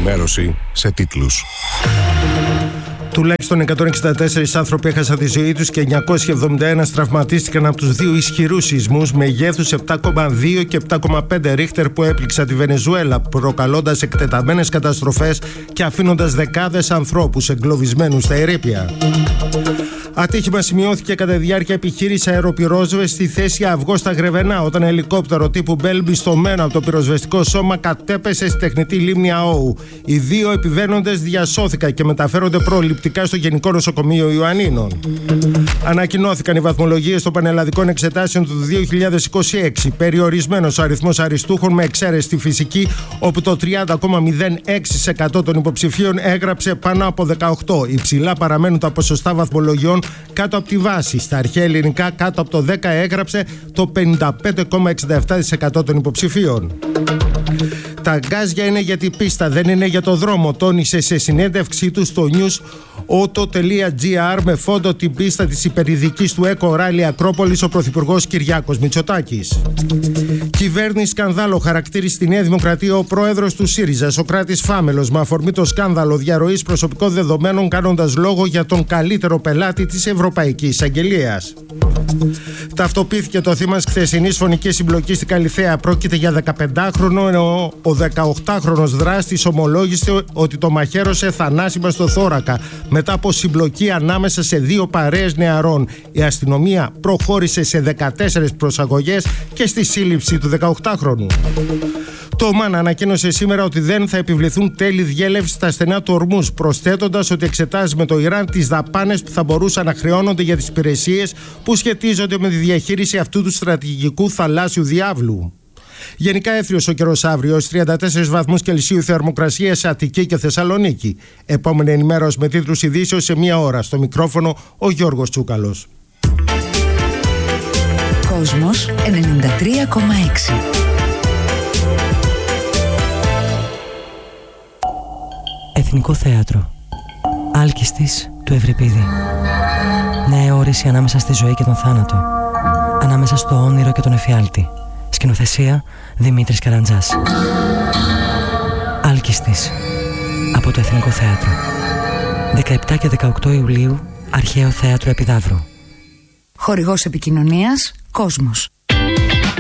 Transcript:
ενημέρωση σε τίτλους. Τουλάχιστον 164 άνθρωποι έχασαν τη ζωή τους και 971 τραυματίστηκαν από τους δύο ισχυρούς σεισμούς μεγέθους 7,2 και 7,5 ρίχτερ που έπληξαν τη Βενεζουέλα, προκαλώντας εκτεταμένες καταστροφές και αφήνοντας δεκάδες ανθρώπους εγκλωβισμένους στα ερείπια. Ατύχημα σημειώθηκε κατά διάρκεια επιχείρηση αεροπυρόσβεσης στη θέση Αυγό στα Γρεβενά, όταν ελικόπτερο τύπου Μπέλ μπιστωμένο από το πυροσβεστικό σώμα κατέπεσε στη τεχνητή λίμνη Αόου. Οι δύο επιβαίνοντες διασώθηκαν και μεταφέρονται προληπτικά στο Γενικό Νοσοκομείο Ιωαννίνων. Ανακοινώθηκαν οι βαθμολογίες των πανελλαδικών εξετάσεων του 2026. Περιορισμένος ο αριθμός αριστούχων με εξαίρεση τη φυσική, όπου το 30,06% των υποψηφίων έγραψε πάνω από 18. Υψηλά παραμένουν τα ποσοστά βαθμολογιών κάτω από τη βάση. Στα αρχαία ελληνικά κάτω από το 10 έγραψε το 55,67% των υποψηφίων. Τα γκάζια είναι για την πίστα, δεν είναι για το δρόμο, τόνισε σε συνέντευξή του στο news.auto.gr με φόντο την πίστα της υπερειδικής του Eco Rally Ακρόπολης ο Πρωθυπουργός Κυριάκος Μητσοτάκης. Κυβέρνηση σκανδάλο χαρακτήρισε τη Νέα Δημοκρατία ο πρόεδρος του ΣΥΡΙΖΑ, Σωκράτης Φάμελος, με αφορμή το σκάνδαλο διαρροής προσωπικών δεδομένων, κάνοντας λόγο για τον καλύτερο πελάτη της Ευρωπαϊκής Εισαγγελίας. Ταυτοποιήθηκε το θύμα της χθεσινής φωνικής συμπλοκής στην Καλιθέα. Πρόκειται για 15χρονο, ενώ ο 18χρονος δράστης ομολόγησε ότι το μαχαίρωσε θανάσιμα στο θώρακα μετά από συμπλοκή ανάμεσα σε δύο παρέες νεαρών. Η αστυνομία προχώρησε σε 14 προσαγωγές και στη σύλληψη του 18χρονου. Το ΟΜΑΝ ανακοίνωσε σήμερα ότι δεν θα επιβληθούν τέλη διέλευσης στα στενά του Ορμούζ, προσθέτοντας ότι εξετάζει με το Ιράν τις δαπάνες που θα μπορούσαν να χρεώνονται για τις υπηρεσίες που σχετίζονται με τη διαχείριση αυτού του στρατηγικού θαλάσσιου διάβλου. Γενικά έθριος ο καιρός αύριο, 34 βαθμούς Κελσίου θερμοκρασία σε Αττική και Θεσσαλονίκη. Επόμενη ενημέρωση με τίτλους ειδήσεως σε 1 ώρα. Στο μικρόφωνο ο Γιώργος Τσούκαλος. Κόσμος 93,6. Εθνικό Θέατρο. Άλκιστης του Ευρυπίδη. Νέα όρηση ανάμεσα στη ζωή και τον θάνατο. Ανάμεσα στο όνειρο και τον εφιάλτη. Σκηνοθεσία Δημήτρης Καραντζάς. Άλκιστης. Από το Εθνικό Θέατρο. 17 και 18 Ιουλίου, Αρχαίο Θέατρο Επιδαύρου. Χορηγός επικοινωνίας Κόσμος.